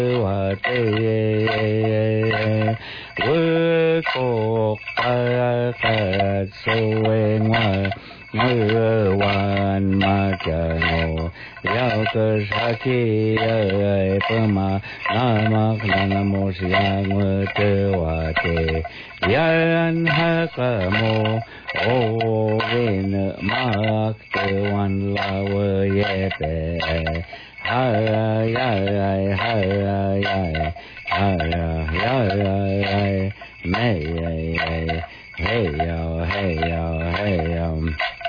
wa te we ko pa ka so we ngwa wan ma cha ngo yao ke sa chi pa ma na ma na mo sia ngwa te wa te yan ha ka mo o vin ma te wan la we ye pe ha ya ha ya me hey yo